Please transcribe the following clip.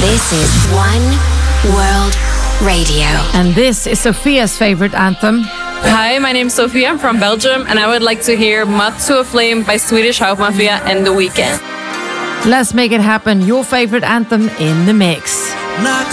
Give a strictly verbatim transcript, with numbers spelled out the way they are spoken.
This is One World Radio. And this is Sophia's favorite anthem. Hi, my name's Sophia. I'm from Belgium, and I would like to hear Mud to a Flame by Swedish House Mafia and The Weeknd. Let's make it happen. Your favorite anthem in the mix.